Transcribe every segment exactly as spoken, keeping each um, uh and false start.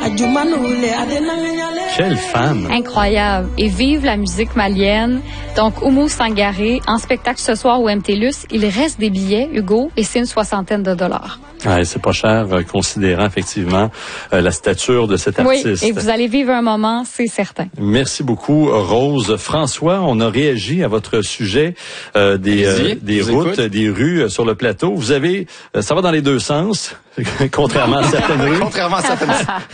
Quelle femme! Incroyable. Et vive la musique malienne. Donc, Oumou Sangaré, en spectacle ce soir au M T L U S, il reste des billets, Hugo, et c'est une soixantaine de dollars. Ouais, c'est pas cher, euh, considérant effectivement euh, la stature de cet oui, artiste. Et vous allez vivre un moment, c'est certain. Merci beaucoup, Rose. François, on a réagi à votre sujet euh, des, euh, des routes, écoute. des rues euh, sur le plateau. Vous avez, euh, ça va dans les deux sens, contrairement à certaines rues. Contrairement à certaines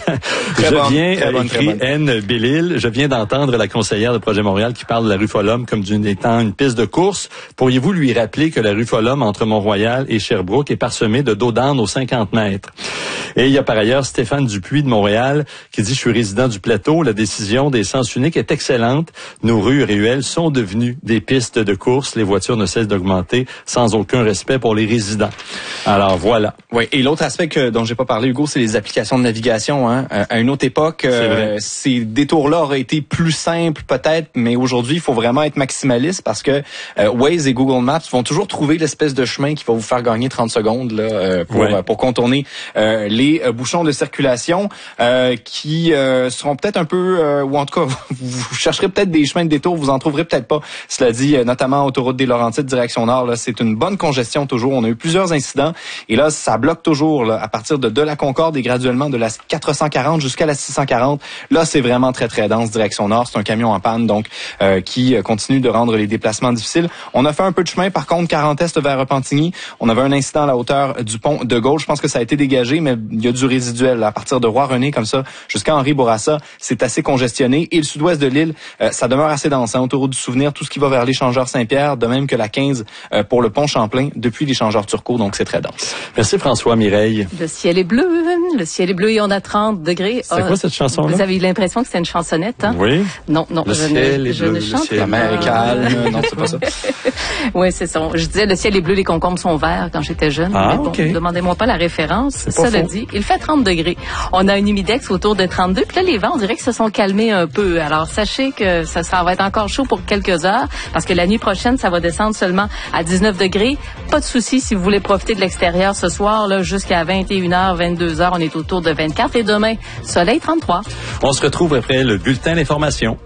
Je bonne, viens, euh, écrit Anne Bellil, je viens d'entendre la conseillère de Projet Montréal qui parle de la rue Follum comme d'une étant une piste de course. Pourriez-vous lui rappeler que la rue Follum entre Mont-Royal et Sherbrooke est parsemée de dos d'âne aux cinquante mètres? Et il y a par ailleurs Stéphane Dupuis de Montréal qui dit « Je suis résident du plateau. La décision des sens uniques est excellente. Nos rues et ruelles sont devenues des pistes de course. Les voitures ne cessent d'augmenter sans aucun respect pour les résidents. » Alors voilà. Oui, et l'autre aspect que, dont j'ai pas parlé, Hugo, c'est les applications de navigation. Hein. À une autre époque, euh, ces détours-là auraient été plus simples peut-être, mais aujourd'hui, il faut vraiment être maximaliste parce que euh, Waze et Google Maps vont toujours trouver l'espèce de chemin qui va vous faire gagner trente secondes là, euh, pour, ouais. euh, pour contourner euh, les euh, bouchons de circulation euh, qui euh, seront peut-être un peu, euh, ou en tout cas, vous chercherez peut-être des chemins de détour, vous en trouverez peut-être pas. Cela dit, euh, notamment autoroute des Laurentides, direction nord, là, c'est une bonne congestion toujours. On a eu plusieurs incidents et là, ça bloque toujours là, à partir de, de la Concorde et graduellement de la quatre cent quarante jusqu'à la six cent quarante. Là, c'est vraiment très, très dense, direction nord. C'est un camion en panne, donc, euh, qui euh, continue de rendre les déplacements difficiles. On a fait un peu de chemin, par contre, quarante Est vers Repentigny. On avait un incident à la hauteur du pont de Gaulle. Je pense que ça a été dégagé, mais il y a du résiduel là, à partir de Roi-René, comme ça, jusqu'à Henri-Bourassa. C'est assez congestionné. Et le sud-ouest de l'île, euh, ça demeure assez dense. Hein, autoroute du Souvenir, tout ce qui va vers l'échangeur Saint-Pierre, de même que la quinze euh, pour le pont Champlain, depuis l'échangeur Turcot, donc c'est très dense. Merci François. Mireille. Le ciel est bleu, le ciel est bleu et on a trente degrés. C'est quoi cette chanson-là? Vous avez eu l'impression que c'était une chansonnette, hein? Oui. Non, non, le je ciel ne, est je bleu, ne chante le ciel, pas. La mer est calme. Non, c'est pas ça. Oui, c'est ça. Je disais, le ciel est bleu, les concombres sont verts quand j'étais jeune. Ah, mais bon, okay. demandez-moi pas la référence. Ça le dit. Il fait trente degrés. On a un humidex autour de trente-deux. Puis là, les vents, on dirait que se sont calmés un peu. Alors, sachez que ça, ça va être encore chaud pour quelques heures parce que la nuit prochaine, ça va descendre seulement à dix-neuf degrés. Pas de souci si vous voulez profiter de l'extérieur ce soir, là, jusqu'à vingt et une heures, vingt-deux heures, on est autour de vingt-quatre. Et demain, soleil trente-trois. On se retrouve après le bulletin d'information.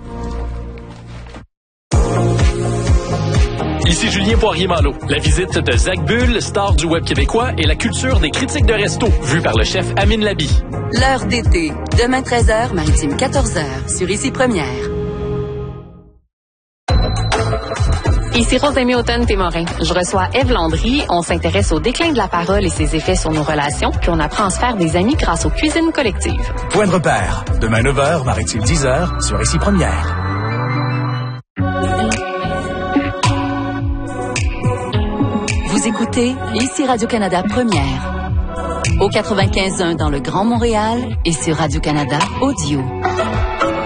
Ici Julien Poirier-Malo. La visite de Zach Bull, star du web québécois, et la culture des critiques de resto, vue par le chef Amine Labi. L'heure d'été, demain treize heures, Maritime quatorze heures, sur Ici Première. Ici Rosemée Automne-Témorin. Je reçois Ève Landry. On s'intéresse au déclin de la parole et ses effets sur nos relations, puis on apprend à se faire des amis grâce aux cuisines collectives. Point de repère. Demain neuf heures, Maritime dix heures, sur Ici Première. Vous écoutez Ici Radio-Canada Première. Au quatre-vingt-quinze point un dans le Grand Montréal et sur Radio-Canada Audio.